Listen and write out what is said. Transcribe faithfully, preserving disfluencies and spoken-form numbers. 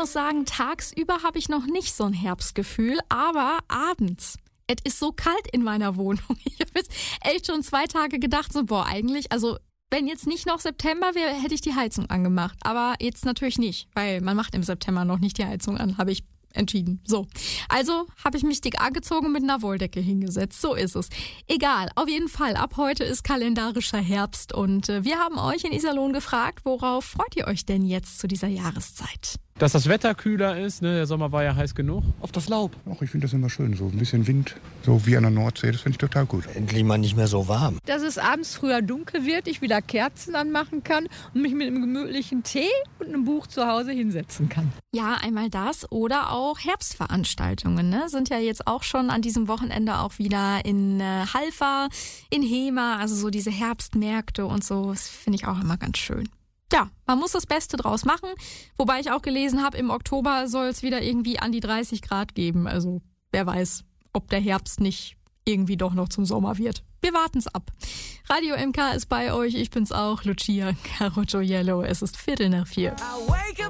muss sagen, tagsüber habe ich noch nicht so ein Herbstgefühl, aber abends. Es ist so kalt in meiner Wohnung. Ich habe jetzt echt schon zwei Tage gedacht, so boah, eigentlich, also wenn jetzt nicht noch September wäre, hätte ich die Heizung angemacht. Aber jetzt natürlich nicht, weil man macht im September noch nicht die Heizung an, habe ich entschieden. So, also habe ich mich dick angezogen und mit einer Wolldecke hingesetzt. So ist es. Egal, auf jeden Fall, ab heute ist kalendarischer Herbst und äh, wir haben euch in Iserlohn gefragt, worauf freut ihr euch denn jetzt zu dieser Jahreszeit? Dass das Wetter kühler ist, ne? Der Sommer war ja heiß genug. Auf das Laub. Ach, ich finde das immer schön, so ein bisschen Wind, so wie an der Nordsee, das finde ich total gut. Endlich mal nicht mehr so warm. Dass es abends früher dunkel wird, ich wieder Kerzen anmachen kann und mich mit einem gemütlichen Tee und einem Buch zu Hause hinsetzen kann. Ja, einmal das oder auch Herbstveranstaltungen, ne? Sind ja jetzt auch schon an diesem Wochenende auch wieder in äh, Halver, in Hemer, also so diese Herbstmärkte und so, das finde ich auch immer ganz schön. Ja, man muss das Beste draus machen, wobei ich auch gelesen habe, im Oktober soll es wieder irgendwie an die dreißig Grad geben, also wer weiß, ob der Herbst nicht irgendwie doch noch zum Sommer wird. Wir warten's ab. Radio M K ist bei euch, ich bin's auch, Lucia Carocciolello, es ist Viertel nach vier.